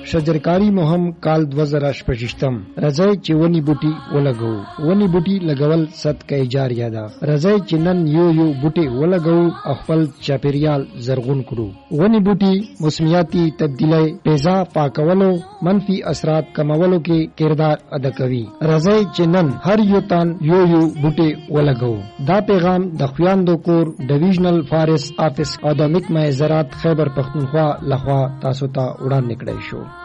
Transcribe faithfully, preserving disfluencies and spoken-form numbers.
شجرکاری مهم کال دوه زره شپږم راځي چې ونی بوټي ولګو. ونی بوټي لګول صدقه جاریه ده. راځي چې نن یو یو بوټي ولګو او خپل چاپیریال زرغون کړو. ونی بوټي موسمیاتي تبدیلی، تیزا پاکولو، منفي اثرات کمولو کې کردار ادا کوي. راځي چې نن هر یو تن یو یو بوټي ولګو. دا پیغام د خویندو کور ډیویژنل فارست افیس او د محکمه زراعت خیبر پختونخوا لخوا تاسو ته وړاندې کړی شو.